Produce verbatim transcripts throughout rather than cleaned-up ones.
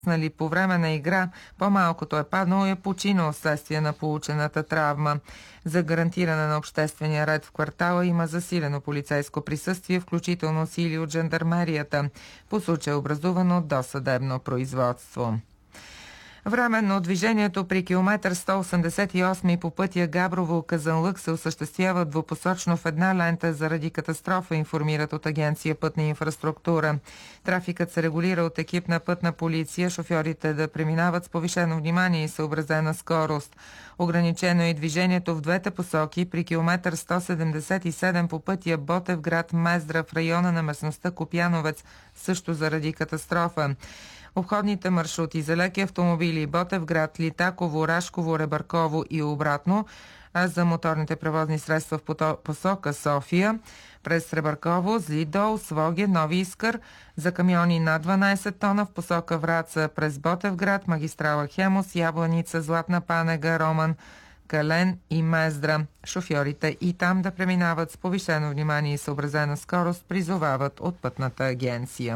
Нали, по време на игра по-малкото е паднало и е починал вследствие на получената травма. За гарантиране на обществения ред в квартала има засилено полицейско присъствие, включително сили от жандармерията. По случай е образувано досъдебно производство. Временно движението при километър сто осемдесет и осем по пътя Габрово-Казанлък се осъществява двупосочно в една лента заради катастрофа, информират от агенция Пътна инфраструктура. Трафикът се регулира от екип на пътна полиция, шофьорите да преминават с повишено внимание и съобразена скорост. Ограничено е движението в двете посоки при километър сто седемдесет и седем по пътя Ботевград-Мездра в района на местността Копяновец, също заради катастрофа. Обходните маршрути за леки автомобили Ботевград, Литаково, Рашково, Ребърково и обратно, а за моторните превозни средства в посока София през Ребърково, Злидол, Своге, Нови Искър, за камиони над дванайсет тона в посока Враца през Ботевград, магистрала Хемус, Ябланица, Златна Панега, Роман, Кален и Мездра. Шофьорите и там да преминават с повишено внимание и съобразена скорост, призовават от Пътната агенция.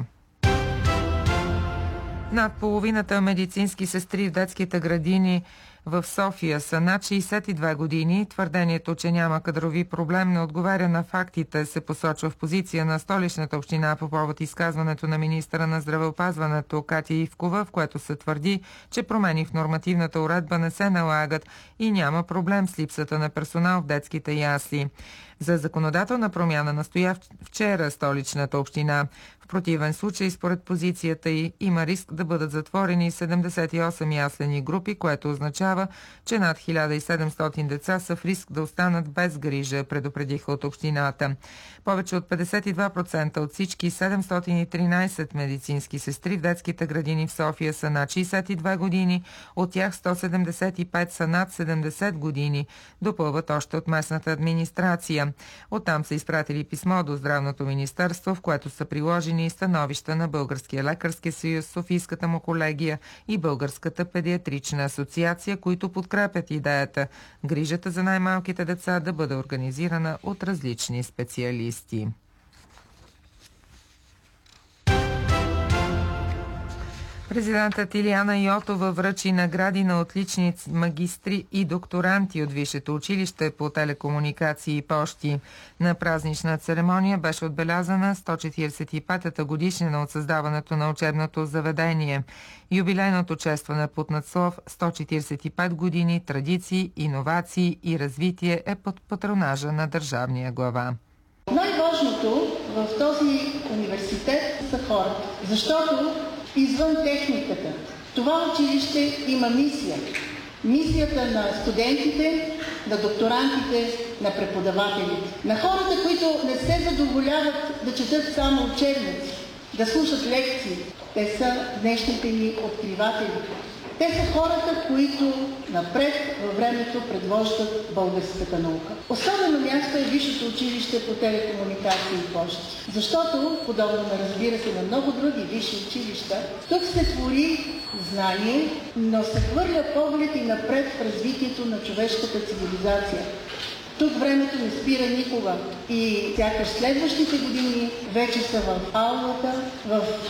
Над половината медицински сестри в детските градини в София са над шейсет и две години. Твърдението, че няма кадрови проблем, не отговаря на фактите, се посочва в позиция на Столичната община по повод изказването на министъра на здравеопазването Катя Ивкова, в което се твърди, че промени в нормативната уредба не се налагат и няма проблем с липсата на персонал в детските ясли. За законодателна промяна настоя вчера Столичната община. В противен случай, според позицията й, има риск да бъдат затворени седемдесет и осем яслени групи, което означава, че над хиляда и седемстотин деца са в риск да останат без грижа, предупредиха от общината. Повече от петдесет и два процента от всички седемстотин и тринайсет медицински сестри в детските градини в София са над шейсет и две години, от тях сто седемдесет и пет са над седемдесет години, допълват още от местната администрация. Оттам са изпратили писмо до Здравното министерство, в което са приложени становища на Българския лекарски съюз, Софийската му колегия и Българската педиатрична асоциация, които подкрепят идеята грижата за най-малките деца да бъде организирана от различни специалисти. Президентът Илияна Йотова връчи награди на отличници, магистри и докторанти от Висшето училище по телекомуникации и пощи. На празнична церемония беше отбелязана сто четиридесет и петата годишнина от създаването на учебното заведение. Юбилейното честване под надслов сто четиридесет и пет години традиции, иновации и развитие е под патронажа на държавния глава. Най-важното в този университет са хората, защото извън техниката това училище има мисия. Мисията на студентите, на докторантите, на преподавателите. На хората, които не се задоволяват да четат само учебници, да слушат лекции. Те са днешните ни откриватели. Те са хората, които напред във времето предвождат българската наука. Особено място е Висшето училище по телекомуникации и пощи. Защото, подобно на разбира се на много други висши училища, тук се твори знание, но се хвърля поглед и напред в развитието на човешката цивилизация. Тук времето не спира никога и сякаш следващите години вече са в аулата, в